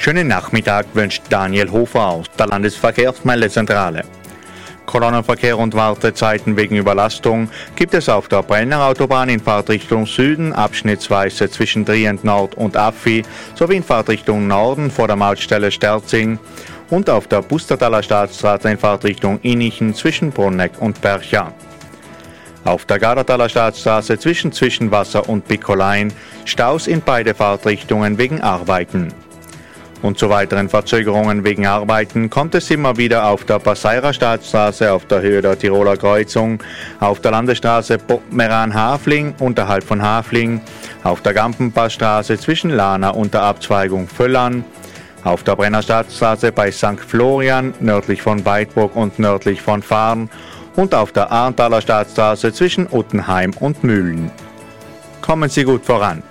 Schönen Nachmittag wünscht Daniel Hofer aus der Landesverkehrsmeldezentrale. Kolonnenverkehr und Wartezeiten wegen Überlastung gibt es auf der Brenner Autobahn in Fahrtrichtung Süden, abschnittsweise zwischen Trient Nord und Affi, sowie in Fahrtrichtung Norden vor der Mautstelle Sterzing und auf der Bustertaler Staatsstraße in Fahrtrichtung Innichen zwischen Brunneck und Bercha. Auf der Gardertaler Staatsstraße zwischen Zwischenwasser und Bickolein Staus in beide Fahrtrichtungen wegen Arbeiten. Und zu weiteren Verzögerungen wegen Arbeiten kommt es immer wieder auf der Passeirer Staatsstraße auf der Höhe der Tiroler Kreuzung, auf der Landesstraße Meran-Hafling unterhalb von Hafling, auf der Gampenpassstraße zwischen Lana und der Abzweigung Völlern, auf der Brenner Staatsstraße bei St. Florian nördlich von Weidburg und nördlich von Fahren und auf der Arntaler Staatsstraße zwischen Uttenheim und Mühlen. Kommen Sie gut voran.